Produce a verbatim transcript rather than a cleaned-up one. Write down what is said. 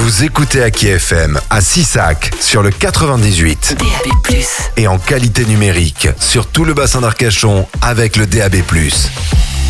Vous écoutez Aki F M à Sissac sur le quatre-vingt-dix-huit. D A B plus. Et en qualité numérique sur tout le bassin d'Arcachon avec le D A B plus.